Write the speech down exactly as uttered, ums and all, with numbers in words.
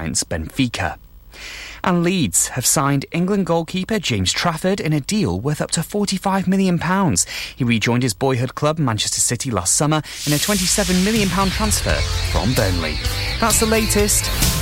giants Benfica. And Leeds have signed England goalkeeper James Trafford in a deal worth up to forty-five million pounds. He rejoined his boyhood club, Manchester City, last summer in a twenty-seven million pounds transfer from Burnley. That's the latest.